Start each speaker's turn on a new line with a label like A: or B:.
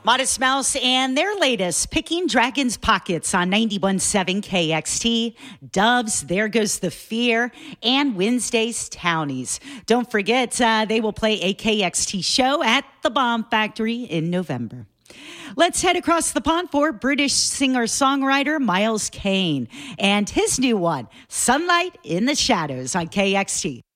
A: Modest Mouse and their latest, Picking Dragons Pockets on 91.7 KXT. Doves, There Goes the Fear, and Wednesday's Townies. Don't forget, they will play a KXT show at the Bomb Factory in November. Let's head across the pond for British singer-songwriter Miles Kane and his new one, Sunlight in the Shadows on KXT.